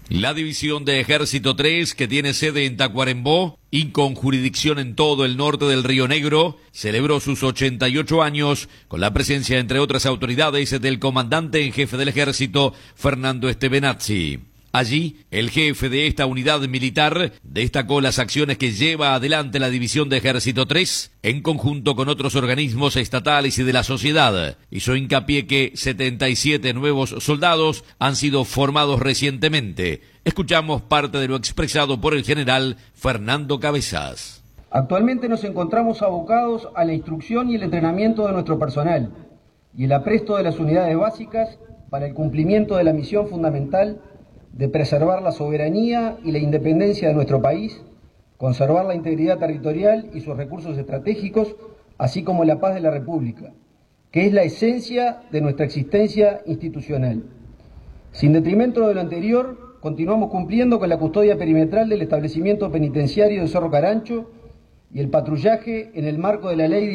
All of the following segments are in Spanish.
La División de Ejército 3, que tiene sede en Tacuarembó y con jurisdicción en todo el norte del Río Negro, celebró sus 88 años con la presencia, entre otras autoridades, del comandante en jefe del ejército, Fernando Stevenazzi. Allí, el jefe de esta unidad militar destacó las acciones que lleva adelante la División de Ejército 3 en conjunto con otros organismos estatales y de la sociedad. Hizo hincapié que 77 nuevos soldados han sido formados recientemente. Escuchamos parte de lo expresado por el general Fernando Cabezas. Actualmente nos encontramos abocados a la instrucción y el entrenamiento de nuestro personal y el apresto de las unidades básicas para el cumplimiento de la misión fundamental de preservar la soberanía y la independencia de nuestro país, conservar la integridad territorial y sus recursos estratégicos, así como la paz de la República, que es la esencia de nuestra existencia institucional. Sin detrimento de lo anterior, continuamos cumpliendo con la custodia perimetral del establecimiento penitenciario de Cerro Carancho y el patrullaje en el marco de la Ley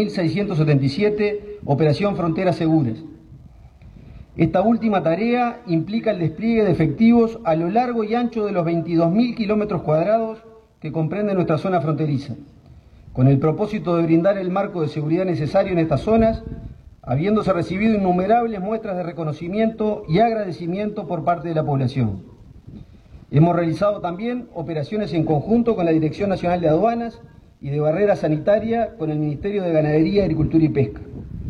19.677, Operación Fronteras Seguras. Esta última tarea implica el despliegue de efectivos a lo largo y ancho de los 22.000 kilómetros cuadrados que comprende nuestra zona fronteriza, con el propósito de brindar el marco de seguridad necesario en estas zonas, habiéndose recibido innumerables muestras de reconocimiento y agradecimiento por parte de la población. Hemos realizado también operaciones en conjunto con la Dirección Nacional de Aduanas y de Barrera Sanitaria con el Ministerio de Ganadería, Agricultura y Pesca.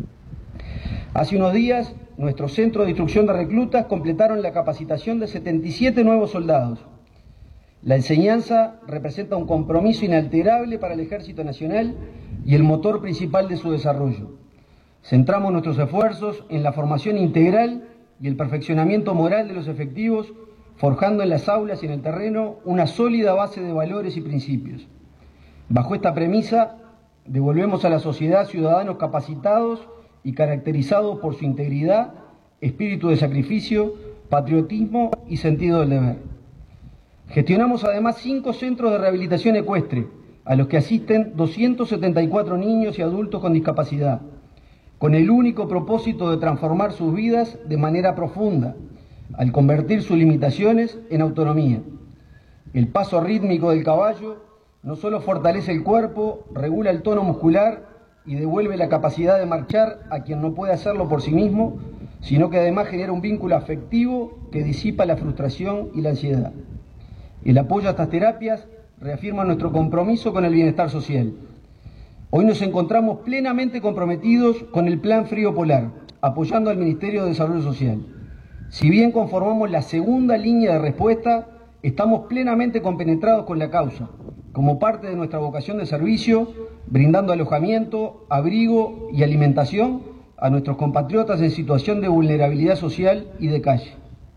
Hace unos días, nuestro centro de instrucción de reclutas completaron la capacitación de 77 nuevos soldados. La enseñanza representa un compromiso inalterable para el Ejército Nacional y el motor principal de su desarrollo. Centramos nuestros esfuerzos en la formación integral y el perfeccionamiento moral de los efectivos, forjando en las aulas y en el terreno una sólida base de valores y principios. Bajo esta premisa, devolvemos a la sociedad ciudadanos capacitados y caracterizados por su integridad, espíritu de sacrificio, patriotismo y sentido del deber. Gestionamos además 5 centros de rehabilitación ecuestre, a los que asisten 274 niños y adultos con discapacidad, con el único propósito de transformar sus vidas de manera profunda, al convertir sus limitaciones en autonomía. El paso rítmico del caballo no solo fortalece el cuerpo, regula el tono muscular y devuelve la capacidad de marchar a quien no puede hacerlo por sí mismo, sino que además genera un vínculo afectivo que disipa la frustración y la ansiedad. El apoyo a estas terapias reafirma nuestro compromiso con el bienestar social. Hoy nos encontramos plenamente comprometidos con el Plan Frío Polar, apoyando al Ministerio de Desarrollo Social. Si bien conformamos la segunda línea de respuesta, estamos plenamente compenetrados con la causa, como parte de nuestra vocación de servicio, brindando alojamiento, abrigo y alimentación a nuestros compatriotas en situación de vulnerabilidad social y de calle.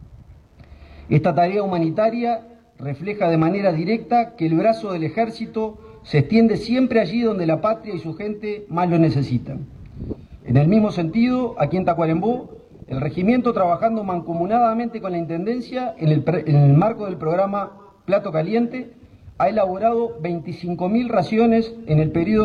Esta tarea humanitaria refleja de manera directa que el brazo del Ejército se extiende siempre allí donde la patria y su gente más lo necesitan. En el mismo sentido, aquí en Tacuarembó, el regimiento, trabajando mancomunadamente con la Intendencia en el marco del programa Plato Caliente, ha elaborado 25.000 raciones en el periodo